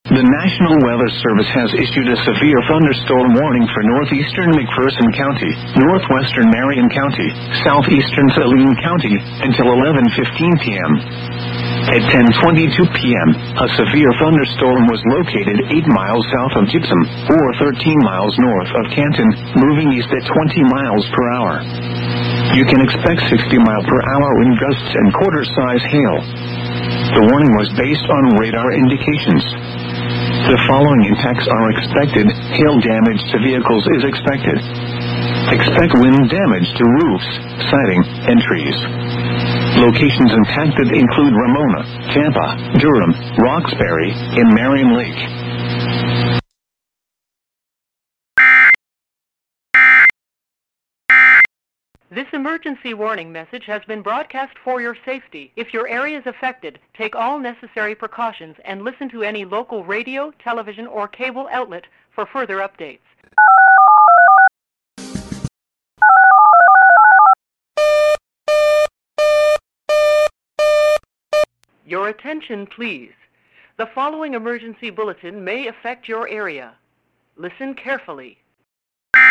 The National Weather Service has issued a severe thunderstorm warning for northeastern McPherson County, northwestern Marion County, southeastern Saline County, until 11:15 p.m. At 10:22 p.m., a severe thunderstorm was located 8 miles south of Gypsum, or 13 miles north of Canton, moving east at 20 miles per hour. You can expect 60-mile-per-hour wind gusts and quarter-size hail. The warning was based on radar indications. The following impacts are expected. Hail damage to vehicles is expected. Expect wind damage to roofs, siding, and trees. Locations impacted include Ramona, Tampa, Durham, Roxbury, and Marion Lake. This emergency warning message has been broadcast for your safety. If your area is affected, take all necessary precautions and listen to any local radio, television, or cable outlet for further updates. Your attention, please. The following emergency bulletin may affect your area. Listen carefully.